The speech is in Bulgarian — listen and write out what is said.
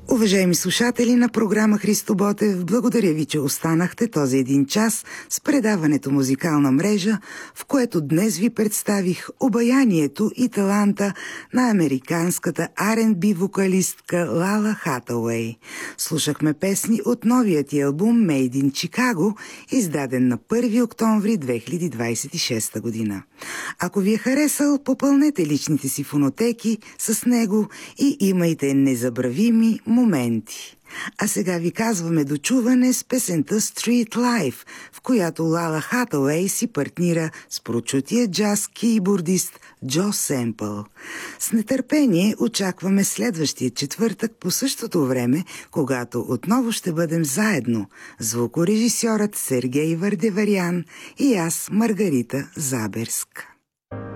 Уважаеми слушатели на програма Христо Ботев, благодаря ви, че останахте този един час с предаването Музикална мрежа, в което днес ви представих обаянието и таланта на американската R&B вокалистка Лала Хатауей. Слушахме песни от новият ѝ албум Made in Chicago, издаден на 1 октомври 2026 година. Ако ви е харесал, попълнете личните си фонотеки с него и имайте незабравими моменти. А сега ви казваме до чуване с песента Street Life, в която Лала Хатауей си партнира с прочутия джаз кейбордист Джо Семпъл. С нетърпение очакваме следващия четвъртък по същото време, когато отново ще бъдем заедно. Звукорежисьорът Сергей Вардеварян и аз, Маргарита Заберска.